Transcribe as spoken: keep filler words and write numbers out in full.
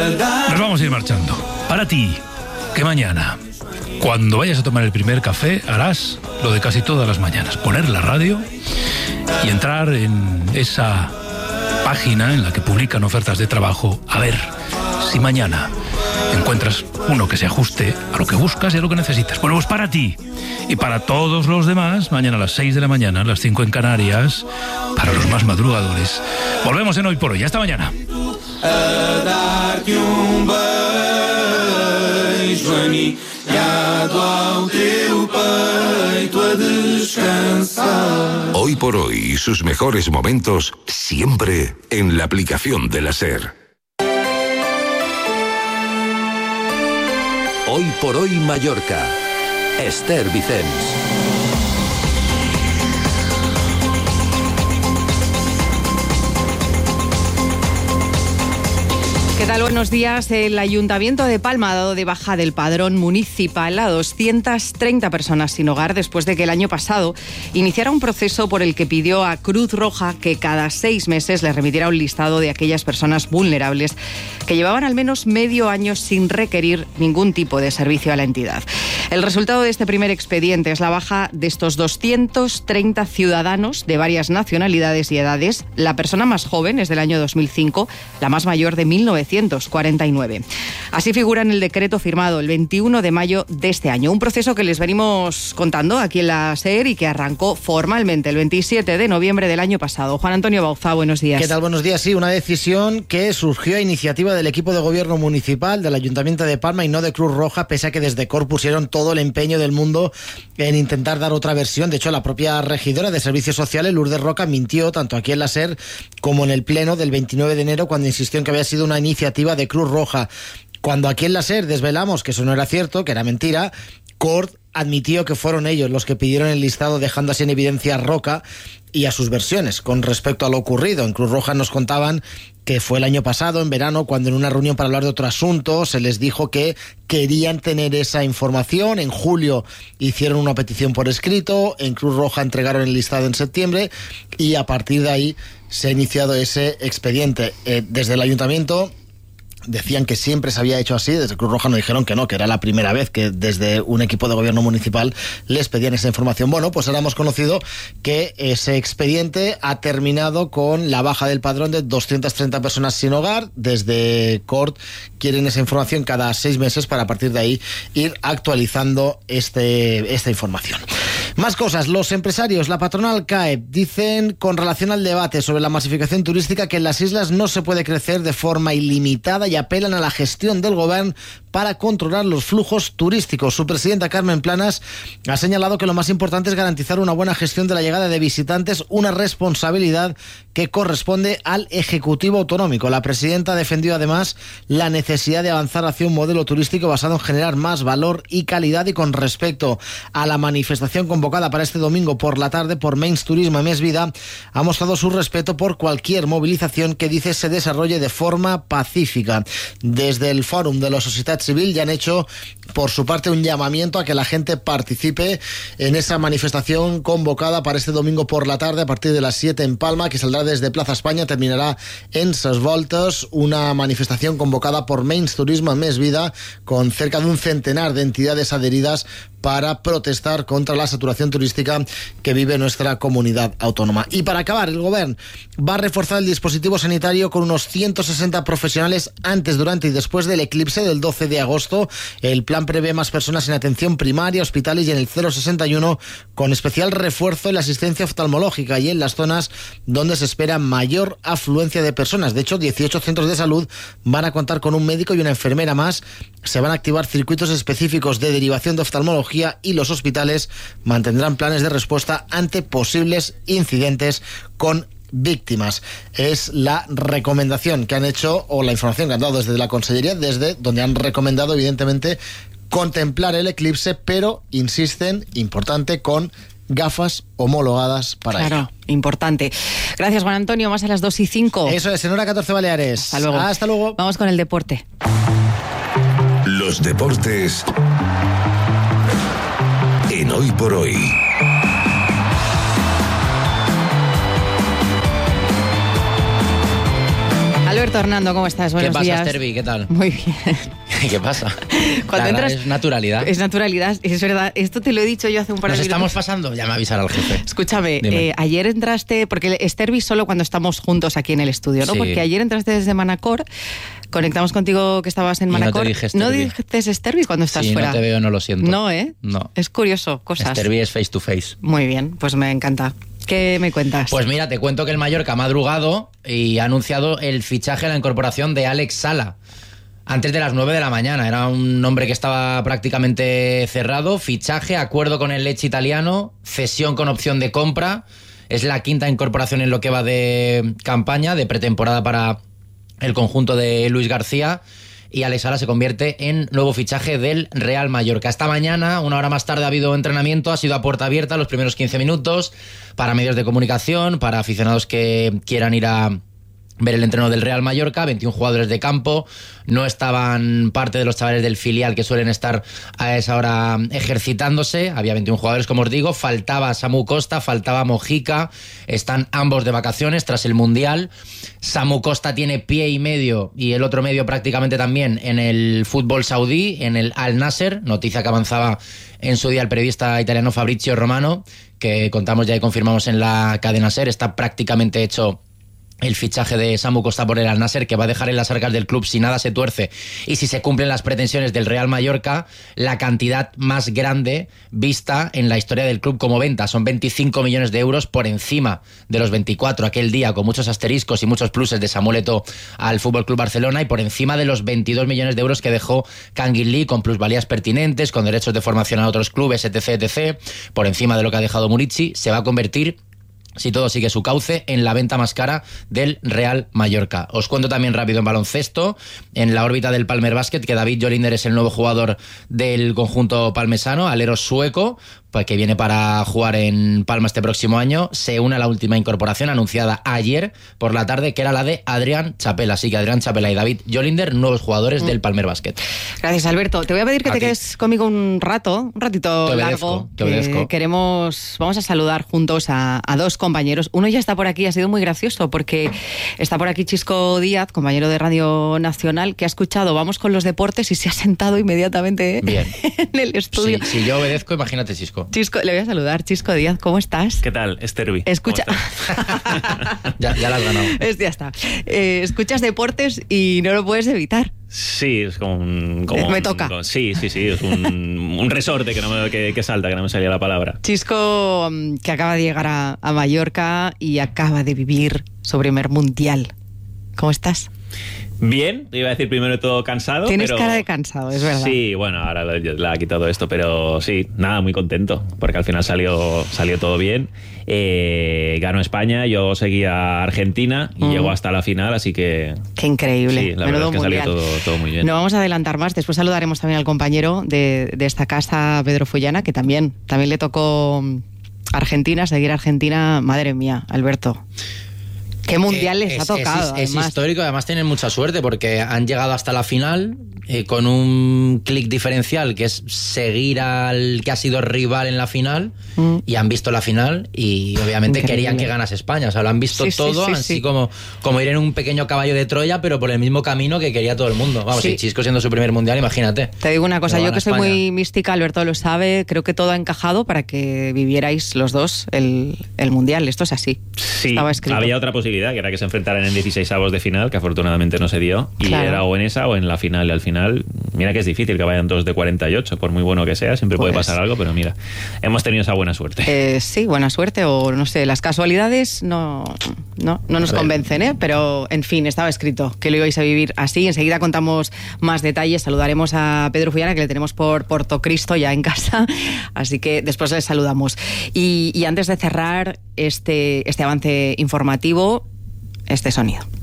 Nos vamos a ir marchando. Para ti, que mañana, cuando vayas a tomar el primer café, harás lo de casi todas las mañanas: poner la radio y entrar en esa página en la que publican ofertas de trabajo, a ver si mañana encuentras uno que se ajuste a lo que buscas y a lo que necesitas. Bueno, pues para ti y para todos los demás, mañana a las seis de la mañana, a las cinco en Canarias, para los más madrugadores. Volvemos en Hoy por Hoy. Hasta mañana. Hoy por Hoy y sus mejores momentos siempre en la aplicación de la SER. Hoy por Hoy Mallorca. Esther Vicens. ¿Qué tal? Buenos días. El Ayuntamiento de Palma ha dado de baja del padrón municipal a doscientas treinta personas sin hogar después de que el año pasado iniciara un proceso por el que pidió a Cruz Roja que cada seis meses le remitiera un listado de aquellas personas vulnerables que llevaban al menos medio año sin requerir ningún tipo de servicio a la entidad. El resultado de este primer expediente es la baja de estos doscientos treinta ciudadanos de varias nacionalidades y edades. La persona más joven es del año dos mil cinco, la más mayor de mil novecientos cuarenta y nueve. Así figura en el decreto firmado el veintiuno de mayo de este año. Un proceso que les venimos contando aquí en la SER y que arrancó formalmente el veintisiete de noviembre del año pasado. Juan Antonio Bauzá, buenos días. ¿Qué tal? Buenos días. Sí, una decisión que surgió a iniciativa del equipo de gobierno municipal del Ayuntamiento de Palma y no de Cruz Roja, pese a que desde Corp pusieron todo el empeño del mundo en intentar dar otra versión. De hecho, la propia regidora de Servicios Sociales, Lourdes Roca, mintió tanto aquí en la SER como en el pleno del veintinueve de enero cuando insistió en que había sido una iniciativa de Cruz Roja. Cuando aquí en la SER desvelamos que eso no era cierto, que era mentira, Cort admitió que fueron ellos los que pidieron el listado, dejando así en evidencia a Roca y a sus versiones con respecto a lo ocurrido. En Cruz Roja nos contaban que fue el año pasado, en verano, cuando en una reunión para hablar de otro asunto se les dijo que querían tener esa información. En julio hicieron una petición por escrito, en Cruz Roja entregaron el listado en septiembre y a partir de ahí se ha iniciado ese expediente. Eh, desde el ayuntamiento decían que siempre se había hecho así, desde Cruz Roja nos dijeron que no, que era la primera vez que desde un equipo de gobierno municipal les pedían esa información. Bueno, pues ahora hemos conocido que ese expediente ha terminado con la baja del padrón de doscientas treinta personas sin hogar. Desde Cort quieren esa información cada seis meses para a partir de ahí ir actualizando este, esta información. Más cosas, los empresarios, la patronal C A E P, dicen con relación al debate sobre la masificación turística que en las islas no se puede crecer de forma ilimitada y apelan a la gestión del gobierno para controlar los flujos turísticos. Su presidenta Carmen Planas ha señalado que lo más importante es garantizar una buena gestión de la llegada de visitantes, una responsabilidad que corresponde al Ejecutivo Autonómico. La presidenta defendió además la necesidad de avanzar hacia un modelo turístico basado en generar más valor y calidad. Y con respecto a la manifestación convocada para este domingo por la tarde por Menys Turisme, Més Vida, ha mostrado su respeto por cualquier movilización que dice se desarrolle de forma pacífica. Desde el Fòrum de la Societat Civil ya han hecho por su parte un llamamiento a que la gente participe en esa manifestación convocada para este domingo por la tarde a partir de las siete en Palma, que saldrá desde Plaza España, terminará en Ses Voltes, una manifestación convocada por Menys Turisme, Més Vida, con cerca de un centenar de entidades adheridas para protestar contra la saturación turística que vive nuestra comunidad autónoma. Y para acabar, el Gobierno va a reforzar el dispositivo sanitario con unos ciento sesenta profesionales antes, durante y después del eclipse del doce de agosto. El plan prevé más personas en atención primaria, hospitales y en el cero sesenta y uno, con especial refuerzo en la asistencia oftalmológica y en las zonas donde se espera mayor afluencia de personas. De hecho, dieciocho centros de salud van a contar con un médico y una enfermera más. Se van a activar circuitos específicos de derivación de oftalmología y los hospitales mantendrán planes de respuesta ante posibles incidentes con víctimas. Es la recomendación que han hecho, o la información que han dado desde la Consellería, desde donde han recomendado evidentemente contemplar el eclipse, pero insisten, importante, con gafas homologadas para ello. Claro, importante. Gracias, Juan Antonio. Más a las dos y cinco. Eso es, en hora catorce Baleares. Hasta luego. Hasta luego. Vamos con el deporte. Los deportes en Hoy por Hoy. Alberto Hernando, ¿cómo estás? Buenos ¿Qué pasa, días. Stervi? ¿Qué tal? Muy bien. ¿Qué pasa? Cuando entras, es naturalidad. Es naturalidad, es verdad. Esto te lo he dicho yo hace un par de ¿Nos minutos. estamos pasando? Ya me avisará el jefe. Escúchame, eh, ayer entraste, porque Stervi solo cuando estamos juntos aquí en el estudio, ¿no? Sí. Porque ayer entraste desde Manacor, conectamos contigo que estabas en Y Manacor. no te dije Stervi. ¿No dices Stervi cuando estás sí, fuera? no te veo, no lo siento. No, ¿eh? No. Es curioso, cosas. Stervi es face to face. Muy bien, pues me encanta. ¿Qué me cuentas? Pues mira, te cuento que el Mallorca ha madrugado y ha anunciado el fichaje, la incorporación de Alex Sala. Antes de las nueve de la mañana. Era un nombre que estaba prácticamente cerrado. Fichaje, acuerdo con el Lecce italiano, cesión con opción de compra. Es la quinta incorporación en lo que va de campaña, de pretemporada para el conjunto de Luis García. Y Alex Sala se convierte en nuevo fichaje del Real Mallorca. Esta mañana, una hora más tarde, ha habido entrenamiento, ha sido a puerta abierta los primeros quince minutos para medios de comunicación, para aficionados que quieran ir a ver el entreno del Real Mallorca. veintiún jugadores de campo, no estaban parte de los chavales del filial que suelen estar a esa hora ejercitándose. Había veintiún jugadores, como os digo, faltaba Samu Costa, faltaba Mojica, están ambos de vacaciones tras el Mundial. Samu Costa tiene pie y medio y el otro medio prácticamente también en el fútbol saudí, en el Al Nasser, noticia que avanzaba en su día el periodista italiano Fabrizio Romano, que contamos ya y confirmamos en la cadena SER. Está prácticamente hecho el fichaje de Samu Costa por el Al Nasser, que va a dejar en las arcas del club, si nada se tuerce y si se cumplen las pretensiones del Real Mallorca, la cantidad más grande vista en la historia del club como venta. Son veinticinco millones de euros por encima de los veinticuatro aquel día, con muchos asteriscos y muchos pluses de Samuel Eto'o al F C Barcelona, y por encima de los veintidós millones de euros que dejó Kangin Lee, con plusvalías pertinentes, con derechos de formación a otros clubes, etc, etcétera. Por encima de lo que ha dejado Murici, se va a convertir, si todo sigue su cauce, en la venta más cara del Real Mallorca. Os cuento también rápido en baloncesto, en la órbita del Palmer Basket, que David Jolinder es el nuevo jugador del conjunto palmesano, alero sueco, pues que viene para jugar en Palma este próximo año. Se une a la última incorporación anunciada ayer por la tarde, que era la de Adrián Chapela. Así que Adrián Chapela y David Jolinder, nuevos jugadores mm. del Palmer Basket. Gracias, Alberto. Te voy a pedir que a te ti. quedes conmigo un rato, un ratito te largo. Obedezco, te obedezco. Eh, queremos, vamos a saludar juntos a, a dos compañeros. Uno ya está por aquí, ha sido muy gracioso porque está por aquí Chisco Díaz, compañero de Radio Nacional, que ha escuchado Vamos con los deportes y se ha sentado inmediatamente Bien. en el estudio. Si, si yo obedezco, imagínate, Chisco. Chisco, le voy a saludar. Chisco Díaz, ¿cómo estás? ¿Qué tal, Stervi? Escucha. ya, ya la has ganado. Es, ya está. Eh, escuchas deportes y no lo puedes evitar. Sí, es como un... Como me un, toca. Como, sí, sí, sí, es un, un resorte que, no me, que, que salta, que no me salía la palabra. Chisco, que acaba de llegar a, a Mallorca y acaba de vivir su primer mundial. ¿Cómo estás? Bien, iba a decir primero de todo cansado. Tienes pero... cara de cansado, es verdad. Sí, bueno, ahora le ha quitado esto, pero sí, nada, muy contento, porque al final salió, salió todo bien. Eh, ganó España, yo seguía a Argentina y mm. llegó hasta la final, así que... Qué increíble. Sí, la Menudo verdad es que mundial. salió todo, todo muy bien. No vamos a adelantar más, después saludaremos también al compañero de, de esta casa, Pedro Follana, que también, también le tocó Argentina, seguir a Argentina. Madre mía, Alberto. ¿Qué mundial les es, ha tocado? Es, es histórico, además tienen mucha suerte porque han llegado hasta la final eh, con un clic diferencial, que es seguir al que ha sido rival en la final, mm. y han visto la final y obviamente Increíble. querían que ganase España. O sea, lo han visto sí, todo, sí, sí, así sí. Como, como ir en un pequeño caballo de Troya, pero por el mismo camino que quería todo el mundo. Vamos, sí. y Chisco siendo su primer mundial, imagínate. Te digo una cosa, yo que España. soy muy mística, Alberto lo sabe, creo que todo ha encajado para que vivierais los dos el, el mundial. Esto es así. Sí, Estaba escrito. Había otra posibilidad, que era que se enfrentaran en dieciseisavos de final, que afortunadamente no se dio, y claro. era o en esa o en la final. Y al final, mira que es difícil que vayan dos de cuarenta y ocho, por muy bueno que sea, siempre pues, puede pasar algo, pero mira, hemos tenido esa buena suerte. Eh, sí, buena suerte, o no sé, las casualidades no, no, no nos convencen, ¿eh? Pero en fin, estaba escrito que lo ibais a vivir así. Enseguida contamos más detalles, saludaremos a Pedro Follana, que le tenemos por Portocristo ya en casa, así que después le saludamos. Y, y antes de cerrar este, este avance informativo, este sonido.